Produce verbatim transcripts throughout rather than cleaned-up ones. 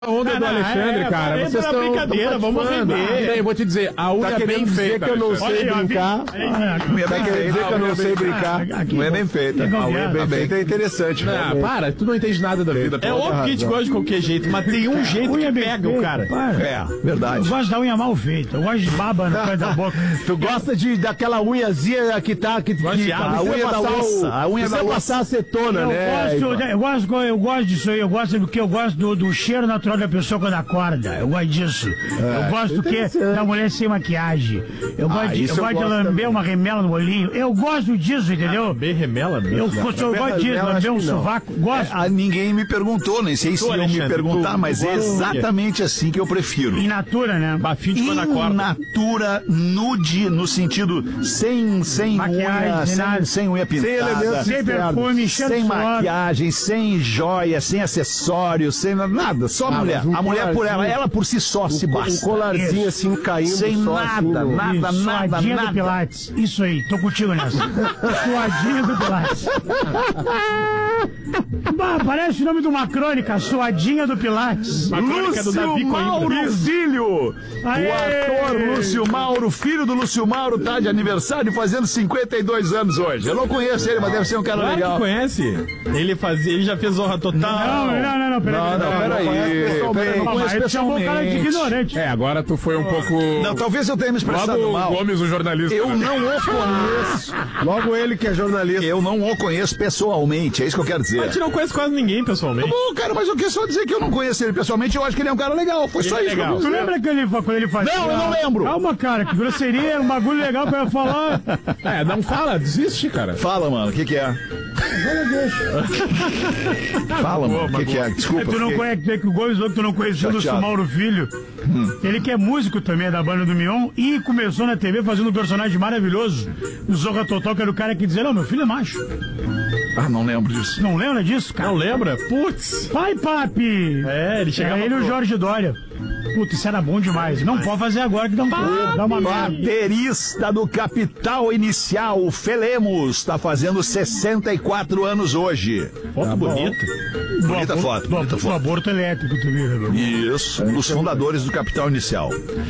onda do Alexandre, é, cara. É, Vocês estão brincadeira, vamos render. Eu vou te dizer, a unha tá é bem feita. Que eu não sei Olha, brincar. Olha, Tá querendo dizer que eu não sei brincar. Não é bem feita. A unha bem feita é interessante. Ah, para, tu não entende nada da vida. É óbvio que a gente gosta de qualquer jeito, mas tem um jeito que pega o cara. É, verdade. Eu gosto da unha mal feita, eu gosto de baba no canto da boca. Tu gosta de, daquela unhazinha que tá... Que, que, de a aço. unha da ossa. A unha da passar acetona, Eu né? gosto, eu, gosto, eu gosto disso aí, eu gosto porque eu gosto do, do cheiro natural da pessoa quando acorda. Eu gosto disso. eu gosto do que da mulher sem maquiagem. Eu gosto, de, eu gosto de lamber uma remela no olhinho. Eu gosto disso, entendeu? Bem remela mesmo. Eu, eu, eu gosto disso, lamber um sovaco. Gosto. Ah, ninguém me perguntou, nem sei se iam me perguntar, mas é exatamente assim que eu prefiro. In natura, né? Bafinho de quando In acorda. natura, nude, no sentido sem, sem Maquiagem, unha, sem, nada. sem unha pintada, Sem elementos Sem perfume, cheiro sem de suor. maquiagem, sem joia, sem acessórios, sem nada, só a mulher. mas um A mulher por ela, colarzinho- ela por si só se Um basta. colarzinho assim caindo Sem só, nada, assim, no- nada, Isso, nada, suadinha do nada. Pilates. Isso aí, tô contigo nessa. Suadinha do Pilates. Bah, parece o nome de uma crônica, Suadinha do Pilates. Uma crônica do Davi Lúcio Coimbra. Mauro Filho! Aê! O ator Lúcio Mauro, filho do Lúcio Mauro, tá de aniversário fazendo cinquenta e dois anos hoje. Eu não conheço ele, mas deve ser um cara Claro legal. que conhece. Ele fazia, ele já fez Zorra Total. Não, não, não, não, peraí. Não, não, peraí. Peraí, não Não, conheço mas ele chamou o cara de pessoalmente. ignorante. É, agora tu foi um pouco... Não, talvez eu tenha me Lá expressado do mal. Gomes, o jornalista. Eu não o conheço. Logo ele que é jornalista. Eu não o conheço pessoalmente, é isso que eu quero A dizer. gente não conhece quase ninguém pessoalmente. Bom, cara, mas eu quero só dizer que eu não conheço ele pessoalmente, eu acho que ele é um cara legal. Foi só Ele é isso que eu legal. quis Tu dizer. lembra que ele, quando ele fazia... Não, eu não lembro. Calma, cara, que grosseria, um bagulho legal pra eu falar. É, não fala, desiste, cara. Fala, mano, o que que é? Fala, mano, o que que é? Desculpa. Tu não fiquei- conhece, que o Gomes falou que tu não conhecia o Lúcio Chateado. Mauro Filho. Ele que é músico também, é da banda do Mion, e começou na T V fazendo um personagem maravilhoso, no Zorra Total, que era o cara que dizia, não, meu filho é macho. Ah, não lembro disso. Não lembra disso, cara? Não lembra? Putz. Pai, papi! É, ele chegava Era ele e o pro- Jorge Dória. Puta, isso era bom demais. Não pode fazer agora que dá, um, dá uma merda. Baterista do Capital Inicial, o Felemos, está fazendo sessenta e quatro anos hoje. Foto bonita. Bonita Do foto, abor- bonita do, foto. do aborto elétrico também, né, meu irmão? Isso, um dos fundadores do Capital Inicial.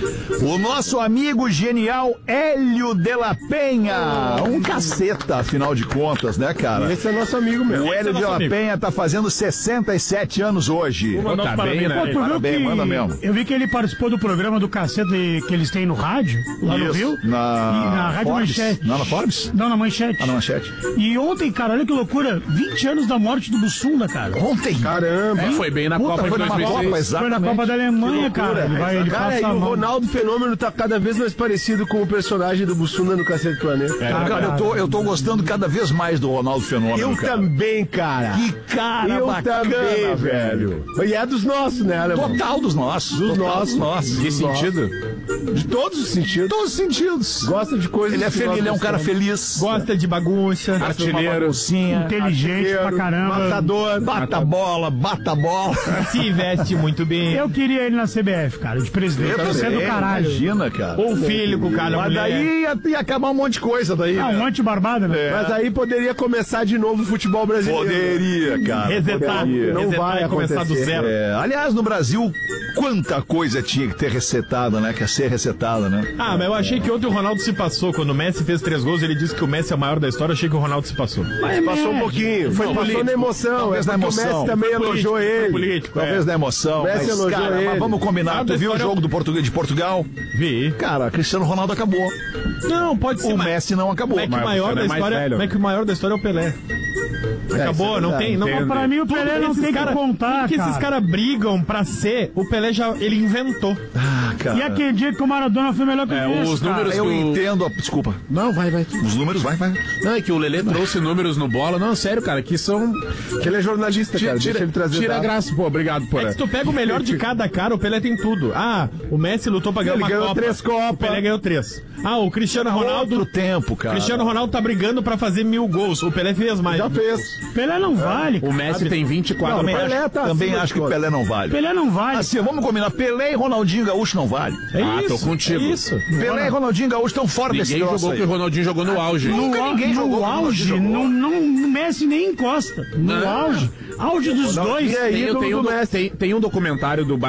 O nosso amigo genial Hélio de la Penha. Um caceta, afinal de contas, né, cara? Esse é nosso amigo mesmo. O Hélio é de nosso la amigo. Penha tá fazendo sessenta e sete anos hoje. Vou mandar Tá uns parabéns bem, né? pra Pô, ele. tu viu Parabéns, que manda mesmo. eu vi que ele participou do programa do cacete que eles têm no rádio, lá no Isso, Rio. na E na Rádio Forbes? Manchete. Não, na Forbes? Não, na Manchete. Ah, na Manchete. E ontem, cara, olha que loucura, vinte anos da morte do Bussunda, cara. Ontem. Caramba. É, foi bem na Puta, Copa foi de numa dois mil e seis. Copa, Foi exatamente. na Copa da Alemanha, cara. Ele vai, ele Cara, passa e a o mão. Ronaldo Fenômeno tá cada vez mais parecido com o personagem do Bussunda no Cacete do Planeta. É, cara, eu tô, eu tô gostando cada vez mais do Ronaldo Fenômeno, Eu cara. também, cara. Que cara Eu bacana, também, velho. E é dos nossos, né, Alemão? Total dos nossos. Dos total nossos. Dos nossos. Que sentido? De todos os sentidos. Todos os sentidos. Gosta de coisas Ele é que feliz, nós ele é um cara gostamos. feliz. Gosta de bagunça. Artilheiro. Inteligente pra caramba. Matador. Bata a bola, bata a bola. Se veste muito bem. Eu queria ele na C B F, cara, de presidente. Você é do caralho. Imagina, cara. Ou filho com cada Mas mulher. daí ia, ia acabar um monte de coisa daí. Ah, né? um monte de barbada, né? Mas aí poderia começar de novo o futebol brasileiro. Poderia, cara. Resetar. Poderia. Não Resetar vai e começar do acontecer. zero. É, aliás, no Brasil, quanta coisa tinha que ter resetada, né? Quer ser resetada, né? Ah, mas eu achei que ontem o Ronaldo se passou. Quando o Messi fez três gols, ele disse que o Messi é o maior da história. Eu achei que o Ronaldo se passou. Mas Passou um é, pouquinho. Foi, Não, passou político. na emoção. Talvez é na porque emoção. O Messi também Foi elogiou político, foi ele. político, é. Talvez da emoção. Messi Mas, elogiou cara, mas ele. vamos combinar. Ah, Tu da viu o história- jogo do Português de Portugal? Vi. Cara, Cristiano Ronaldo acabou. Não, pode ser. O mas- Messi não acabou. Mas é que o Mas maior o da Cristiano é mais história, velho. mas é que o maior da história é o Pelé. Acabou, não tem, não Mas pra mim o Pelé não esses tem cara- que contar, tudo que esses cara. caras brigam pra ser, o Pelé já ele inventou. Ah, cara. E aquele dia que o Maradona foi melhor que É, o Messi, os cara. números Eu do... entendo. A... Desculpa. Não, vai, vai. Os números, vai, vai. Não, é que o Lelê trouxe números no bola. Não, sério, cara, que são... Que ele é jornalista, Tira, cara. tira, Deixa ele trazer tira a dados. graça, pô. Obrigado, por É que se tu pega o melhor de cada cara, o Pelé tem tudo. Ah, o Messi lutou pra ganhar Ele uma ganhou Copa. três Copas. O Pelé ganhou três. Ah, o Cristiano Ronaldo... Outro tempo, cara. Cristiano Ronaldo tá brigando pra fazer mil gols. O Pelé fez mais. Já fez. Pelé não vale. O Messi tem vinte e quatro. Também partidas. acho, tá também acima acho de que Pelé não vale. Pelé não vale. Assim, vamos combinar. Pelé e Ronaldinho Gaúcho não vale. É Ah, tô isso, contigo. É isso. Pelé e Ronaldinho Gaúcho estão fora desse Ninguém troço jogou aí. que o Ronaldinho jogou no auge. Nunca No, ninguém no jogou como o auge, Ronaldinho jogou. não, não, o Messi nem encosta. No Não. auge. Auge dos dois. e aí? Tem, ídolo tem, um, do do- Messi. tem, tem um documentário do